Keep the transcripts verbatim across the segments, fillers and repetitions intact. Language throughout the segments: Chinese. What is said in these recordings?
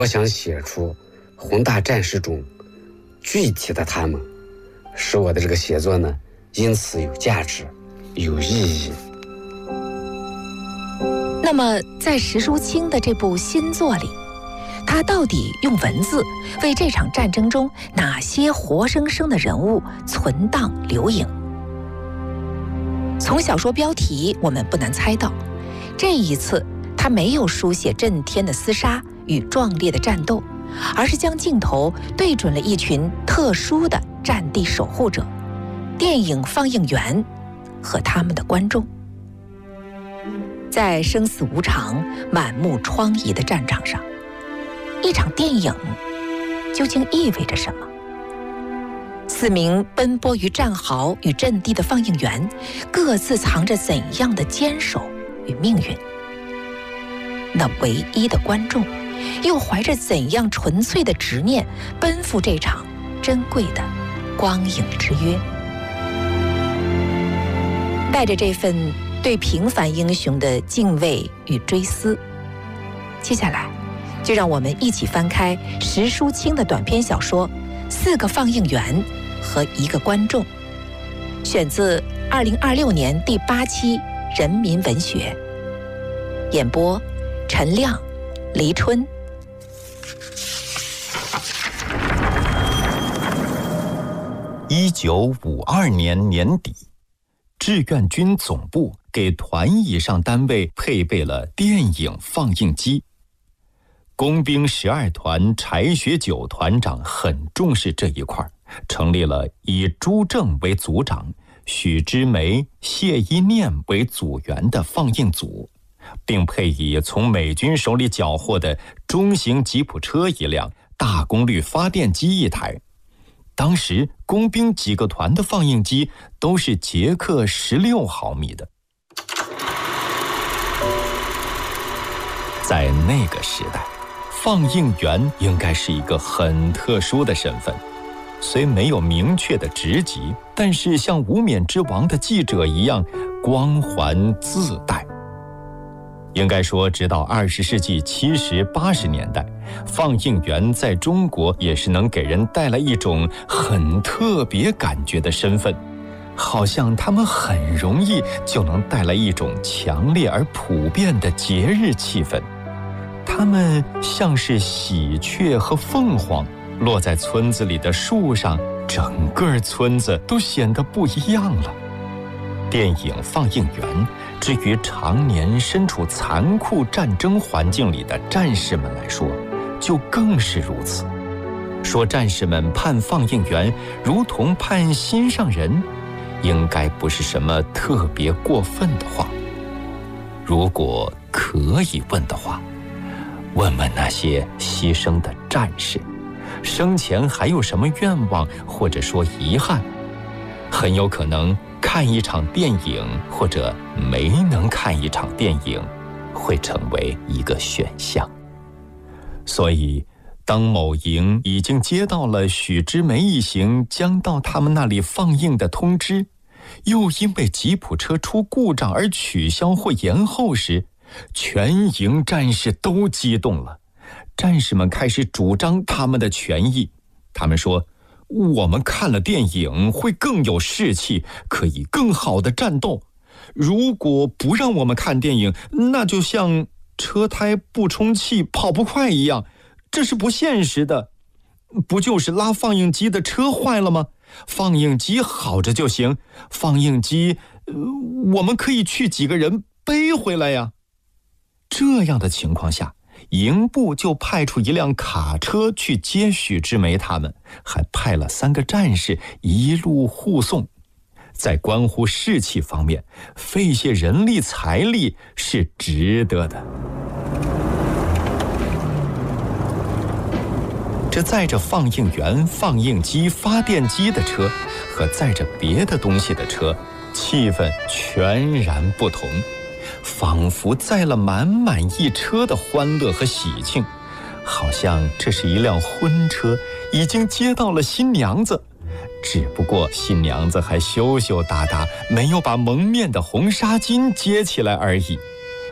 我想写出宏大战事中具体的他们，使我的这个写作呢，因此有价值、有意义。 那么，在石淑清的这部新作里，他到底用文字为这场战争中哪些活生生的人物存档留影？从小说标题，我们不难猜到，这一次他没有书写震天的厮杀与壮烈的战斗，而是将镜头对准了一群特殊的战地守护者——电影放映员和他们的观众。在生死无常、满目疮痍的战场上，一场电影究竟意味着什么？四名奔波于战壕与阵地的放映员，各自藏着怎样的坚守与命运？那唯一的观众，又怀着怎样纯粹的执念，奔赴这场珍贵的光影之约？带着这份对平凡英雄的敬畏与追思，接下来就让我们一起翻开石淑清的短篇小说《四个放映员和一个观众》，选自二零二六年第八期《人民文学》，演播陈亮、黎春。 一九五二年年底，志愿军总部给团以上单位配备了电影放映机。工兵十二团柴学久团长很重视这一块，成立了以朱正为组长、许之梅、谢一念为组员的放映组，并配以从美军手里缴获的中型吉普车一辆、大功率发电机一台。当时工兵几个团的放映机都是捷克十六毫米的。在那个时代，放映员应该是一个很特殊的身份，虽没有明确的职级，但是像无冕之王的记者一样光环自带。应该说，直到二十世纪七十八十年代，放映员在中国也是能给人带来一种很特别感觉的身份，好像他们很容易就能带来一种强烈而普遍的节日气氛。他们像是喜鹊和凤凰，落在村子里的树上，整个村子都显得不一样了。电影放映员，至于常年身处残酷战争环境里的战士们来说，就更是如此。说战士们盼放映员如同盼心上人，应该不是什么特别过分的话。如果可以问的话，问问那些牺牲的战士，生前还有什么愿望或者说遗憾？很有可能看一场电影或者没能看一场电影会成为一个选项。所以当某营已经接到了许之梅一行将到他们那里放映的通知，又因为吉普车出故障而取消或延后时，全营战士都激动了。战士们开始主张他们的权益，他们说，我们看了电影会更有士气，可以更好的战斗。如果不让我们看电影，那就像车胎不充气跑不快一样，这是不现实的。不就是拉放映机的车坏了吗？放映机好着就行，放映机、呃、我们可以去几个人背回来呀。这样的情况下，营部就派出一辆卡车去接许之梅他们，还派了三个战士一路护送。在关乎士气方面，费些人力财力是值得的。这载着放映员、放映机、发电机的车和载着别的东西的车，气氛全然不同，仿佛载了满满一车的欢乐和喜庆，好像这是一辆婚车，已经接到了新娘子，只不过新娘子还羞羞答答，没有把蒙面的红纱巾接起来而已。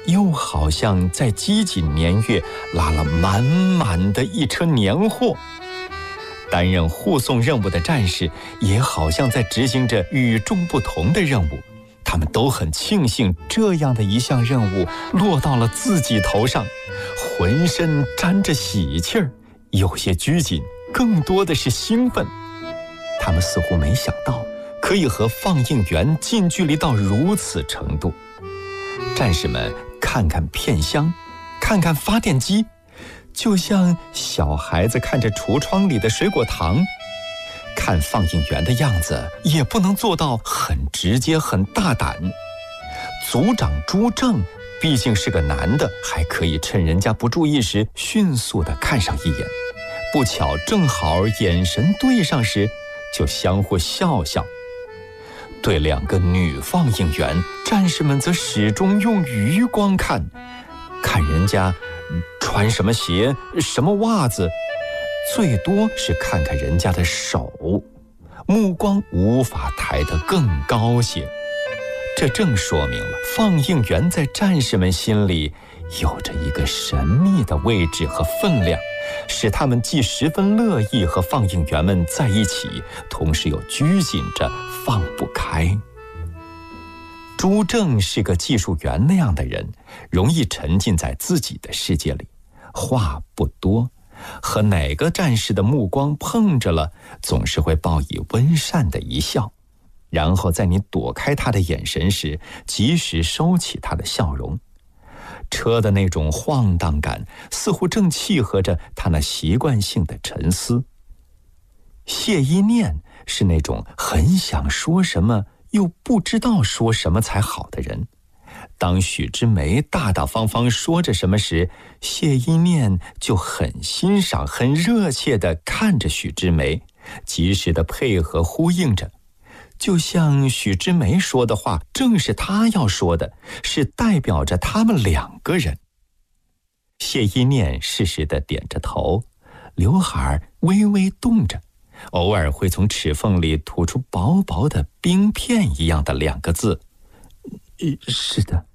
又好像在积锦年月拉了满满的一车年货。担任护送任务的战士也好像在执行着与众不同的任务，他们都很庆幸这样的一项任务落到了自己头上，浑身沾着喜气儿，有些拘谨，更多的是兴奋。他们似乎没想到可以和放映员近距离到如此程度。战士们看看片箱，看看发电机，就像小孩子看着橱窗里的水果糖。看放映员的样子也不能做到很直接很大胆。组长朱正毕竟是个男的，还可以趁人家不注意时迅速地看上一眼，不巧正好眼神对上时就相互笑笑。对两个女放映员，战士们则始终用余光看，看人家穿什么鞋，什么袜子，最多是看看人家的手，目光无法抬得更高些。这正说明了放映员在战士们心里有着一个神秘的位置和分量，使他们既十分乐意和放映员们在一起，同时又拘谨着放不开。朱正是个技术员那样的人，容易沉浸在自己的世界里，话不多，和哪个战士的目光碰着了，总是会报以温善的一笑，然后在你躲开他的眼神时，及时收起他的笑容。车的那种晃荡感似乎正契合着他那习惯性的沉思。谢一念是那种很想说什么又不知道说什么才好的人。当许知梅大大方方说着什么时，谢一念就很欣赏很热切地看着许知梅，及时地配合呼应着，就像许知梅说的话正是他要说的，是代表着他们两个人。谢一念适时地点着头，刘海微微动着，偶尔会从齿缝里吐出薄薄的冰片一样的两个字，是的。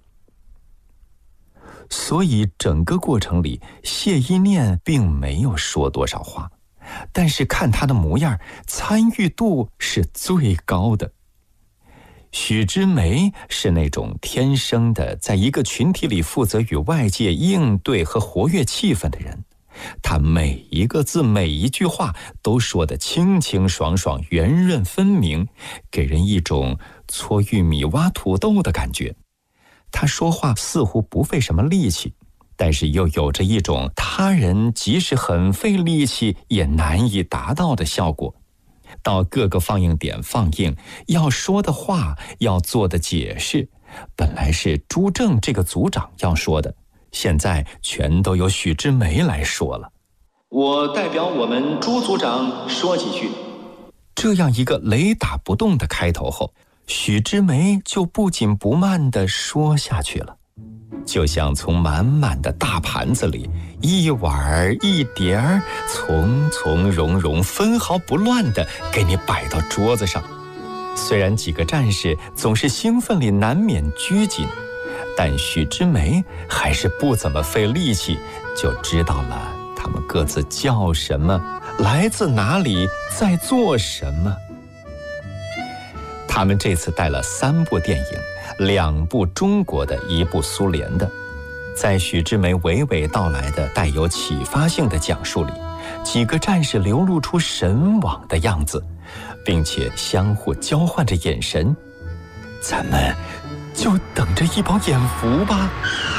所以整个过程里，谢一念并没有说多少话，但是看他的模样，参与度是最高的。许知梅是那种天生的在一个群体里负责与外界应对和活跃气氛的人，他每一个字每一句话都说得清清爽爽，圆润分明，给人一种搓玉米挖土豆的感觉。他说话似乎不费什么力气，但是又有着一种他人即使很费力气也难以达到的效果。到各个放映点放映，要说的话，要做的解释，本来是朱正这个组长要说的，现在全都由许知梅来说了。 我代表我们朱组长说几句。 这样一个雷打不动的开头后，许知梅就不紧不慢地说下去了，就像从满满的大盘子里一碗一碟儿从从容容分毫不乱地给你摆到桌子上。虽然几个战士总是兴奋里难免拘谨，但许知梅还是不怎么费力气就知道了他们各自叫什么，来自哪里，在做什么。他们这次带了三部电影，两部中国的，一部苏联的。在许知梅娓娓道来的带有启发性的讲述里，几个战士流露出神往的样子，并且相互交换着眼神。咱们就等着一饱眼福吧。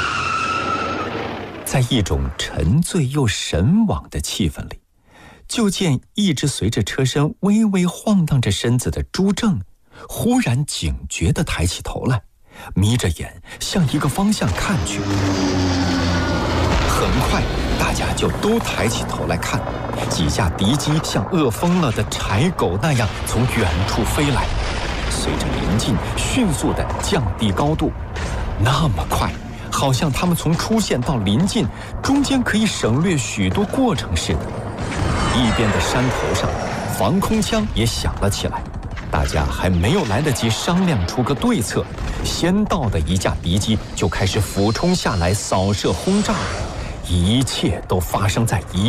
在一种沉醉又神往的气氛里，就见一直随着车身微微晃荡着身子的朱正忽然警觉地抬起头来，眯着眼向一个方向看去。很快大家就都抬起头来看，几架敌机像饿疯了的柴狗那样从远处飞来，随着临近迅速地降低高度，那么快，好像他们从出现到临近中间可以省略许多过程似的。一边的山头上防空枪也响了起来，大大家还没有来得及商量出个对策，先到的一架敌机就开始俯冲下来扫射轰炸，一切都发生在一